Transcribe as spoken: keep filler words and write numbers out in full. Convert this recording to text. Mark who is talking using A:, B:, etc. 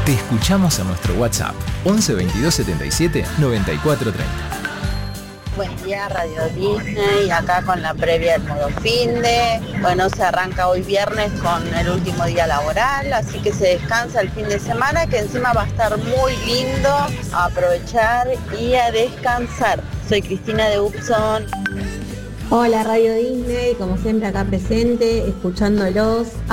A: Te escuchamos en nuestro WhatsApp once veintidós setenta y siete noventa y cuatro treinta.
B: Buen día, Radio Disney, acá con la previa del modo finde. Bueno, se arranca hoy viernes con el último día laboral, así que se descansa el fin de semana, que encima va a estar muy lindo, a aprovechar y a descansar. Soy Cristina de Upson.
C: Hola Radio Disney, como siempre acá presente, escuchándolos.